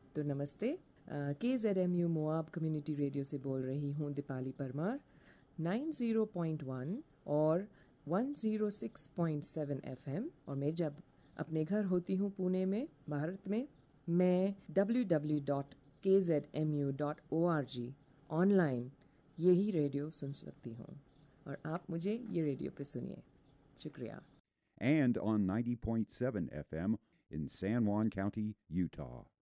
तो नमस्ते, KZMU Moab community radio से बोल रही हूँ दीपाली परमार। 90.1 और 106.7 FM, और मैं जब अपने घर होती हूँ पुणे में, भारत में, मैं www.kzmu.org ऑनलाइन यही रेडियो सुन सकती हूँ, और आप मुझे ये रेडियो पे सुनिए। शुक्रिया। And on 90.7 FM in San Juan County, Utah.